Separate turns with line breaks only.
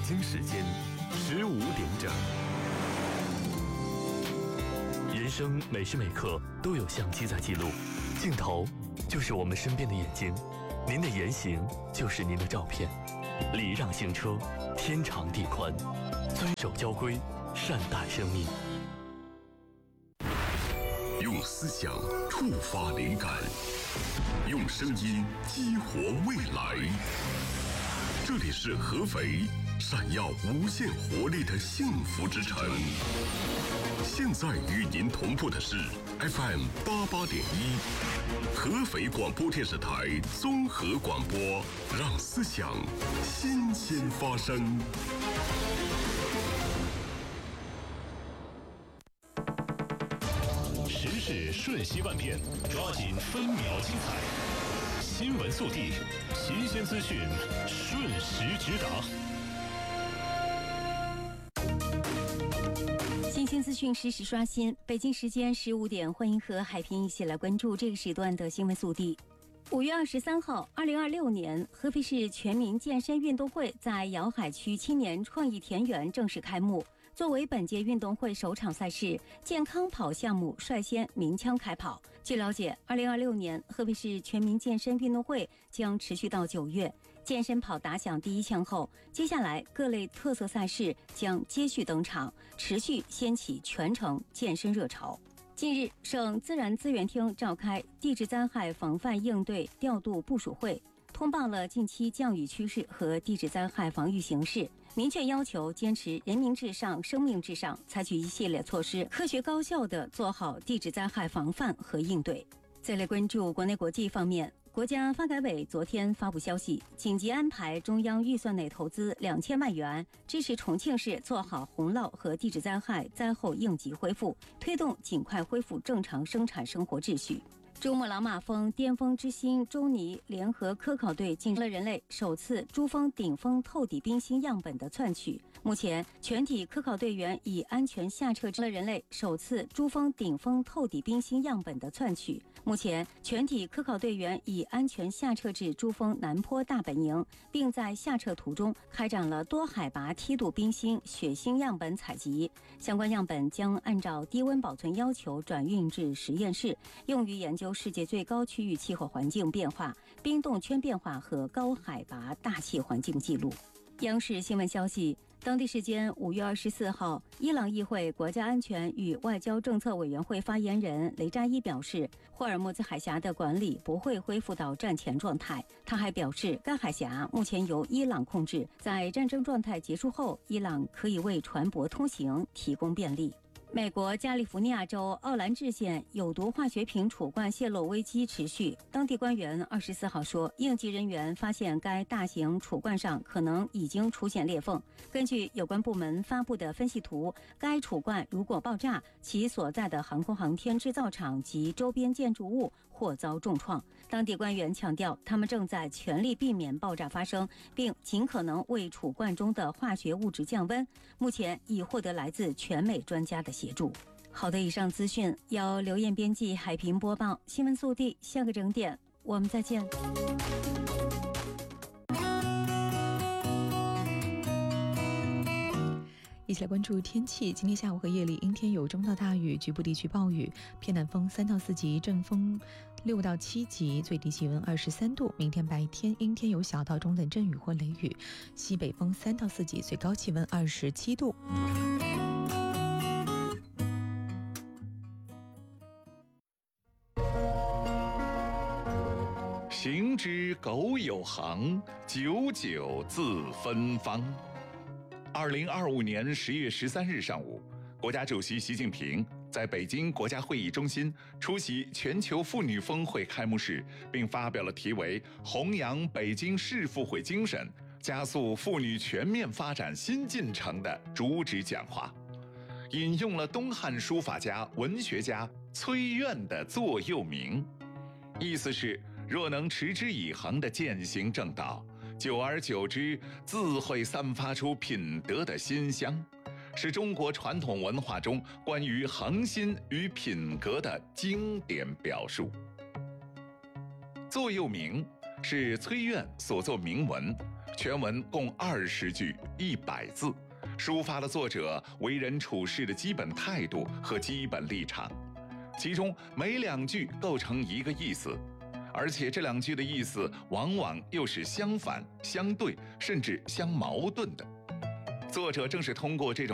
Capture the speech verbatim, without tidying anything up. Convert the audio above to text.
京时间十五点整。人生每时每刻都有相机在记录，镜头就是我们身边的眼睛，您的言行就是您的照片。礼让行车，天长地宽，遵守交规，善待生命。
用思想触发灵感，用声音激活未来。这里是合肥闪耀无限活力的幸福之城。现在与您同步的是 F M 八八点一，合肥广播电视台综合广播，让思想新鲜发生。
时事瞬息万变，抓紧分秒精彩。新闻速递，新鲜资讯，瞬时直达。
新鲜资讯实时刷新。北京时间十五点，欢迎和海平一起来关注这个时段的新闻速递。五月二十三号，二零二六年合肥市全民健身运动会在瑶海区青年创意田园正式开幕。作为本届运动会首场赛事，健康跑项目率先鸣枪开跑。据了解，二零二六年合肥市全民健身运动会将持续到九月。健身跑打响第一枪后，接下来各类特色赛事将接续登场，持续掀起全城健身热潮。近日，省自然资源厅召开地质灾害防范应对调度部署会，通报了近期降雨趋势和地质灾害防御形势，明确要求坚持人民至上、生命至上，采取一系列措施，科学高效地做好地质灾害防范和应对。再来关注国内国际方面。国家发改委昨天发布消息，紧急安排中央预算内投资两千万元，支持重庆市做好洪涝和地质灾害灾后应急恢复，推动尽快恢复正常生产生活秩序。珠穆朗玛峰巅峰之星周尼联合科考队进行了人类首次珠峰顶峰透底冰芯样本的钻取。目前，全体科考队员已安全下撤至了人类首次珠峰顶峰透底冰芯样本的钻取。目前，全体科考队员已安全下撤至珠峰南坡大本营，并在下撤途中开展了多海拔梯度冰芯、雪芯样本采集。相关样本将按照低温保存要求转运至实验室，用于研究世界最高区域气候环境变化、冰冻圈变化和高海拔大气环境记录。央视新闻消息，当地时间五月二十四号，伊朗议会国家安全与外交政策委员会发言人雷扎伊表示，霍尔木兹海峡的管理不会恢复到战前状态。他还表示，该海峡目前由伊朗控制，在战争状态结束后，伊朗可以为船舶通行提供便利。美国加利福尼亚州奥兰治县有毒化学品储罐泄漏危机持续，当地官员二十四号说，应急人员发现该大型储罐上可能已经出现裂缝。根据有关部门发布的分析图，该储罐如果爆炸，其所在的航空航天制造厂及周边建筑物或遭重创。当地官员强调，他们正在全力避免爆炸发生，并尽可能为储罐中的化学物质降温。目前已获得来自全美专家的协助。好的，以上资讯由刘艳编辑，海平播报。新闻速递，下个整点我们再见。
一起来关注天气。今天下午和夜里阴天有中到大雨，局部地区暴雨，偏南风三到四级，阵风六到七级，最低气温二十三度。明天白天阴天有小到中等阵雨或雷雨，西北风三到四级，最高气温二十七度。
行之苟有行，久久自芬芳。二零二五年十月十三日上午，国家主席习近平在北京国家会议中心出席全球妇女峰会开幕式，并发表了题为“弘扬北京市妇会精神，加速妇女全面发展新进程”的主旨讲话，引用了东汉书法家、文学家崔苑的座右铭，意思是：若能持之以恒地践行正道，久而久之，自会散发出品德的馨香，是中国传统文化中关于恒心与品格的经典表述。座右铭是崔苑所作铭文， 全文共二十句，一百字，抒发了作者为人处事的基本态度和基本立场。其中每两句构成一个意思，而且这两句的意思往往又是相反、相对，甚至相矛盾的。作者正是通过这种